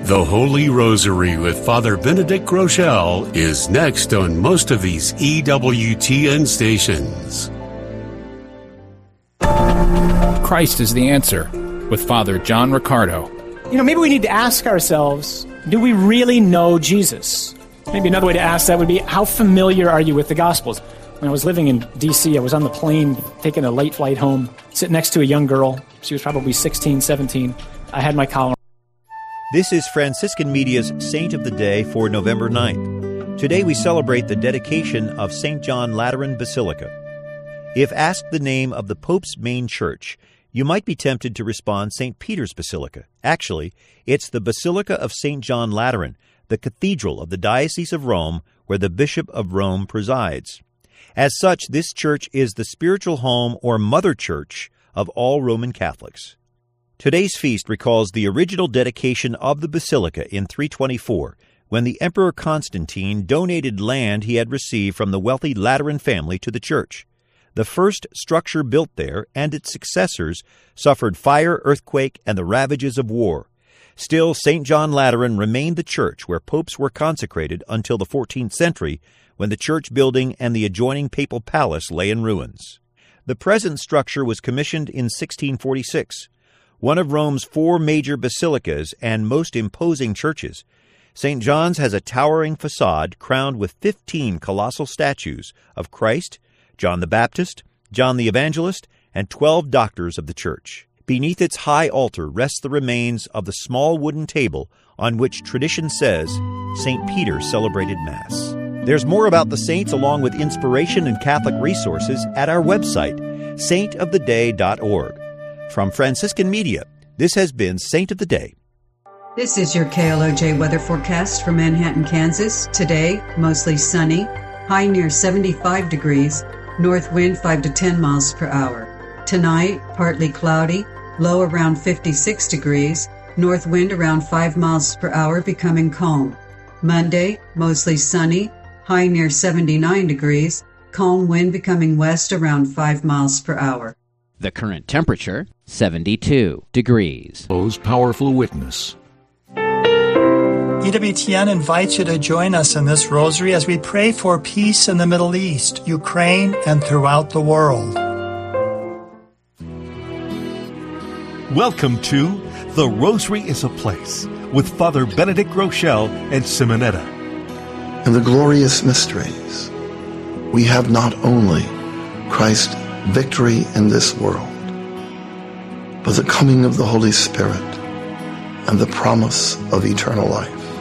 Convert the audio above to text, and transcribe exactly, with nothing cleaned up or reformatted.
The Holy Rosary with Father Benedict Groeschel is next on most of these E W T N stations. Christ is the answer with Father John Riccardo. You know, maybe we need to ask ourselves, do we really know Jesus? Maybe another way to ask that would be, how familiar are you with the Gospels? When I was living in D C, I was on the plane taking a late flight home, sitting next to a young girl. She was probably sixteen, seventeen. I had my collar. This is Franciscan Media's Saint of the Day for November ninth. Today we celebrate the dedication of Saint John Lateran Basilica. If asked the name of the Pope's main church, you might be tempted to respond Saint Peter's Basilica. Actually, it's the Basilica of Saint John Lateran, the cathedral of the Diocese of Rome, where the Bishop of Rome presides. As such, this church is the spiritual home or mother church of all Roman Catholics. Today's feast recalls the original dedication of the basilica in three twenty-four, when the Emperor Constantine donated land he had received from the wealthy Lateran family to the church. The first structure built there and its successors suffered fire, earthquake, and the ravages of war. Still, Saint John Lateran remained the church where popes were consecrated until the fourteenth century, when the church building and the adjoining papal palace lay in ruins. The present structure was commissioned in sixteen forty-six. One of Rome's four major basilicas and most imposing churches, Saint John's has a towering facade crowned with fifteen colossal statues of Christ, John the Baptist, John the Evangelist, and twelve doctors of the church. Beneath its high altar rests the remains of the small wooden table on which tradition says Saint Peter celebrated Mass. There's more about the saints along with inspiration and Catholic resources at our website, saint of the day dot org. From Franciscan Media, this has been Saint of the Day. This is your K L O J weather forecast for Manhattan, Kansas. Today, mostly sunny, high near seventy-five degrees, north wind five to ten miles per hour. Tonight, partly cloudy, low around fifty-six degrees, north wind around five miles per hour, becoming calm. Monday, mostly sunny, high near seventy-nine degrees, calm wind becoming west around five miles per hour. The current temperature, seventy-two degrees. O's powerful witness. E W T N invites you to join us in this rosary as we pray for peace in the Middle East, Ukraine, and throughout the world. Welcome to The Rosary is a Place with Father Benedict Groeschel and Simonetta. In the glorious mysteries, we have not only Christ's victory in this world, but the coming of the Holy Spirit and the promise of eternal life.